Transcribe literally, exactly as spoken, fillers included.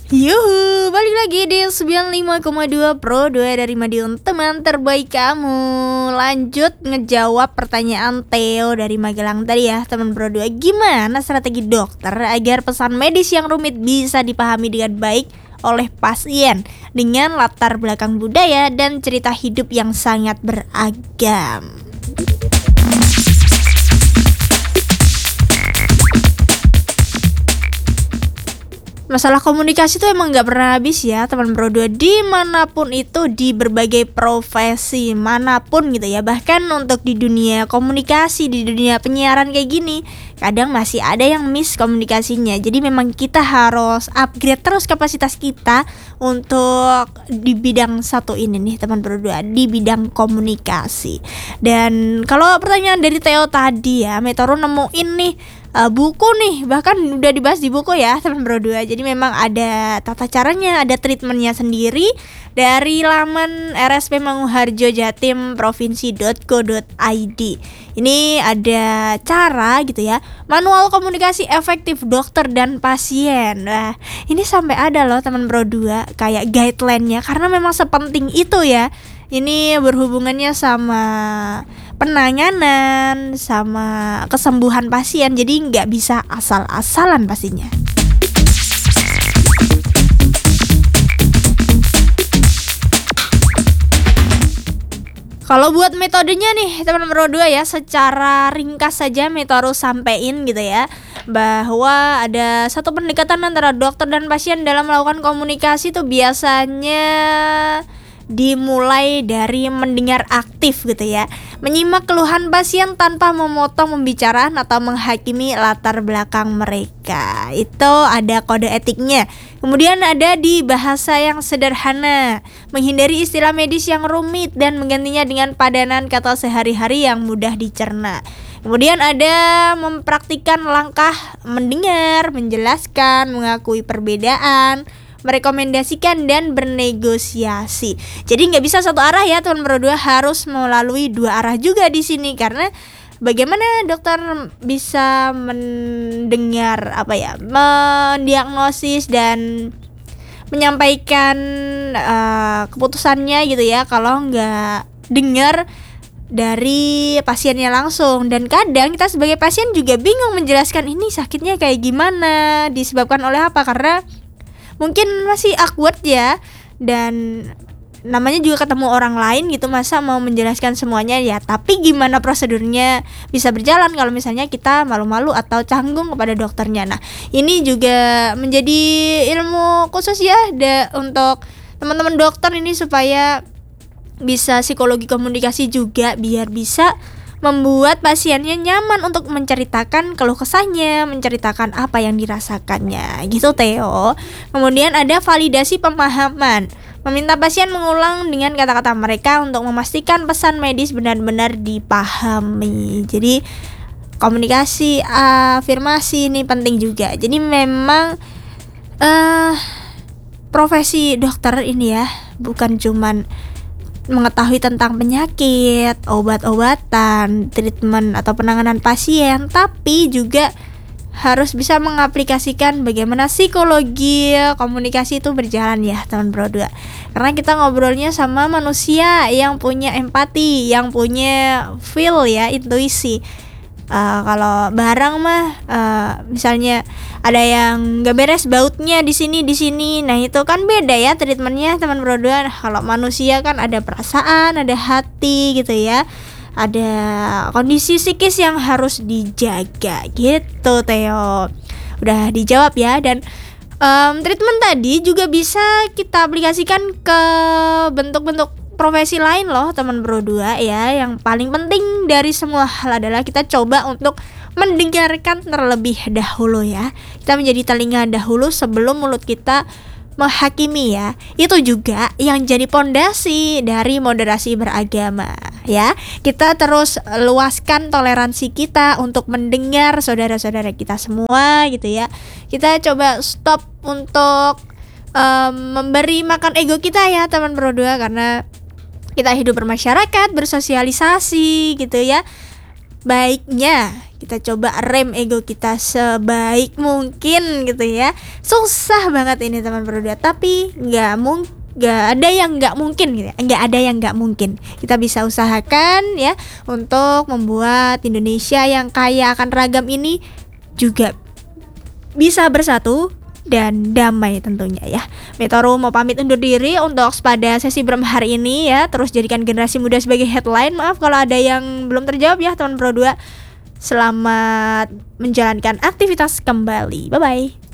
Yuhu, balik lagi di sembilan puluh lima koma dua Pro dua dari Madiun, teman terbaik kamu. Lanjut ngejawab pertanyaan Theo dari Magelang tadi ya, teman Pro dua. Gimana strategi dokter agar pesan medis yang rumit bisa dipahami dengan baik oleh pasien dengan latar belakang budaya dan cerita hidup yang sangat beragam? Masalah komunikasi tuh emang gak pernah habis ya teman Pro dua, dimanapun itu, di berbagai profesi manapun gitu ya. Bahkan untuk di dunia komunikasi, di dunia penyiaran kayak gini, kadang masih ada yang miss komunikasinya. Jadi memang kita harus upgrade terus kapasitas kita untuk di bidang satu ini nih teman Pro dua, di bidang komunikasi. Dan kalau pertanyaan dari Theo tadi ya, Metoro nemuin nih Uh, buku nih, bahkan udah dibahas di buku ya teman Pro dua. Jadi memang ada tata caranya, ada treatmentnya sendiri dari laman R S P Mangunharjo Jatim provinsi dot co dot i d. Ini ada cara gitu ya, manual komunikasi efektif dokter dan pasien. Nah, ini sampai ada loh teman Pro dua kayak guideline-nya, karena memang sepenting itu ya. Ini berhubungannya sama penanganan, sama kesembuhan pasien, jadi nggak bisa asal-asalan pastinya. Kalau buat metodenya nih teman Pro dua ya, secara ringkas saja Metoro sampein gitu ya, bahwa ada satu pendekatan antara dokter dan pasien dalam melakukan komunikasi tuh biasanya dimulai dari mendengar aktif gitu ya, menyimak keluhan pasien tanpa memotong pembicaraan atau menghakimi latar belakang mereka. Itu ada kode etiknya. Kemudian ada di bahasa yang sederhana, menghindari istilah medis yang rumit dan menggantinya dengan padanan kata sehari-hari yang mudah dicerna. Kemudian ada mempraktikkan langkah mendengar, menjelaskan, mengakui perbedaan, merekomendasikan dan bernegosiasi. Jadi nggak bisa satu arah ya teman Pro dua, harus melalui dua arah juga di sini. Karena bagaimana dokter bisa mendengar apa ya, mendiagnosis dan menyampaikan uh, keputusannya gitu ya, kalau nggak dengar dari pasiennya langsung. Dan kadang kita sebagai pasien juga bingung menjelaskan ini sakitnya kayak gimana, disebabkan oleh apa, karena mungkin masih awkward ya, dan namanya juga ketemu orang lain gitu, masa mau menjelaskan semuanya ya. Tapi gimana prosedurnya bisa berjalan kalau misalnya kita malu-malu atau canggung kepada dokternya. Nah, ini juga menjadi ilmu khusus ya da, untuk teman-teman dokter ini, supaya bisa psikologi komunikasi juga, biar bisa membuat pasiennya nyaman untuk menceritakan keluh kesahnya, menceritakan apa yang dirasakannya gitu Theo. Kemudian ada validasi pemahaman, meminta pasien mengulang dengan kata-kata mereka untuk memastikan pesan medis benar-benar dipahami. Jadi komunikasi, afirmasi ini penting juga. Jadi memang uh, profesi dokter ini ya, bukan cuman mengetahui tentang penyakit, obat-obatan, treatment atau penanganan pasien, tapi juga harus bisa mengaplikasikan bagaimana psikologi komunikasi itu berjalan ya teman Pro dua. Karena kita ngobrolnya sama manusia yang punya empati, yang punya feel ya, intuisi. Uh, kalau barang mah uh, misalnya ada yang nggak beres bautnya di sini di sini, nah itu kan beda ya treatmentnya teman Pro dua. Nah, kalau manusia kan ada perasaan, ada hati gitu ya, ada kondisi psikis yang harus dijaga gitu Theo. Udah dijawab ya. Dan um, treatment tadi juga bisa kita aplikasikan ke bentuk-bentuk profesi lain loh teman Pro dua ya. Yang paling penting dari semua hal adalah kita coba untuk mendengarkan terlebih dahulu ya. Kita menjadi telinga dahulu sebelum mulut kita menghakimi ya. Itu juga yang jadi pondasi dari moderasi beragama ya. Kita terus luaskan toleransi kita untuk mendengar saudara-saudara kita semua gitu ya. Kita coba stop untuk um, memberi makan ego kita ya teman Pro dua, karena kita hidup bermasyarakat, bersosialisasi gitu ya. Baiknya Kita coba rem ego kita sebaik mungkin gitu ya. Susah banget ini teman Pro dua, tapi nggak mungkin, nggak ada yang nggak mungkin gitu ya. Nggak ada yang nggak mungkin. Kita bisa usahakan ya untuk membuat Indonesia yang kaya akan ragam ini juga bisa bersatu dan damai tentunya ya. Metoru mau pamit undur diri untuk pada sesi Bram hari ini ya. Terus jadikan generasi muda sebagai headline. Maaf kalau ada yang belum terjawab ya teman Pro dua. Selamat menjalankan aktivitas kembali. Bye bye.